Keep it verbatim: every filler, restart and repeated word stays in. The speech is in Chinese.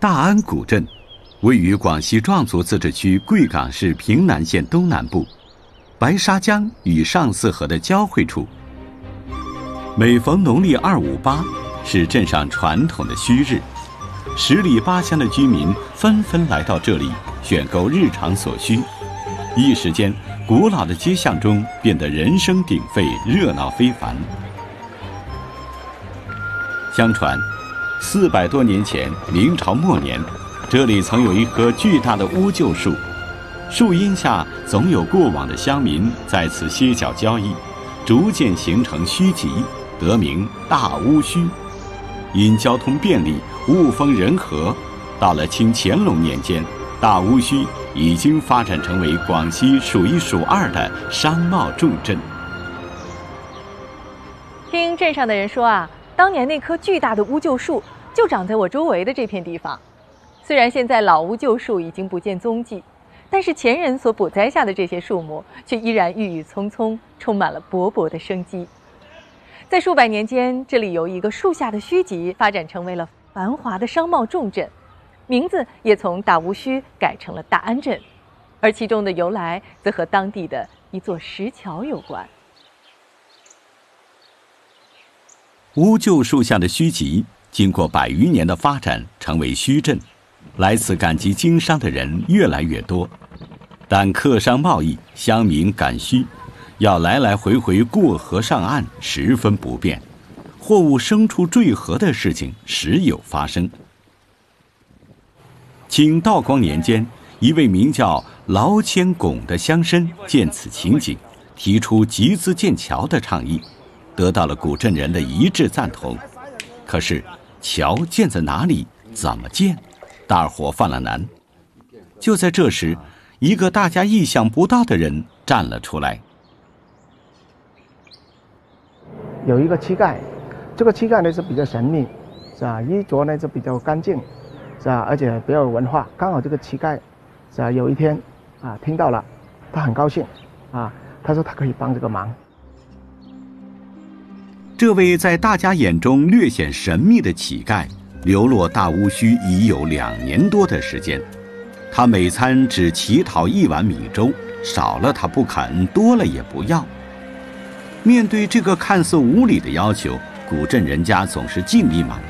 大安古镇位于广西壮族自治区贵港市平南县东南部，白沙江与上泗河的交汇处。每逢农历二五八，是镇上传统的虚日，十里八乡的居民纷纷来到这里选购日常所需，一时间，古老的街巷中变得人声鼎沸，热闹非凡。相传，四百多年前，明朝末年，这里曾有一棵巨大的乌桕树，树荫下总有过往的乡民在此歇脚交易，逐渐形成墟集，得名大乌墟。因交通便利，物风人和，到了清乾隆年间，大乌墟已经发展成为广西数一数二的商贸重镇。 听镇上的人说啊，当年那棵巨大的乌桕树就长在我周围的这片地方。虽然现在老乌桕树已经不见踪迹，但是前人所补栽下的这些树木却依然郁郁葱葱，充满了勃勃的生机。在数百年间，这里由一个树下的墟集发展成为了繁华的商贸重镇，名字也从大乌墟改成了大安镇，而其中的由来则和当地的一座石桥有关。 乌桕树下的墟集经过百余年的发展，成为墟镇，来此赶集经商的人越来越多，但客商贸易、乡民赶墟，要来来回回过河上岸十分不便，货物牲畜坠河的事情时有发生。清道光年间，一位名叫劳谦拱的乡绅见此情景，提出集资建桥的倡议，得到了古镇人的一致赞同。可是桥建在哪里，怎么建，大伙犯了难。就在这时，一个大家意想不到的人站了出来。 有一个乞丐，这个乞丐呢是比较神秘，是吧？衣着呢是比较干净，是吧？而且比较有文化。刚好这个乞丐，是吧？有一天啊听到了，他很高兴，啊，他说他可以帮这个忙。 这位在大家眼中略显神秘的乞丐，流落大乌墟已有两年多的时间。他每餐只乞讨一碗米粥，少了他不肯，多了也不要。面对这个看似无理的要求，古镇人家总是尽力满